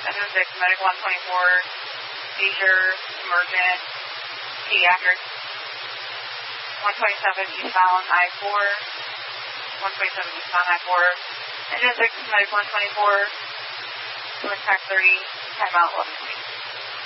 Engine 6, Medic 124, seizure, emergent, pediatric. 127 eastbound I-4, 127 eastbound I-4, Engine 6, Medic 124, contact 30, timeout 1120.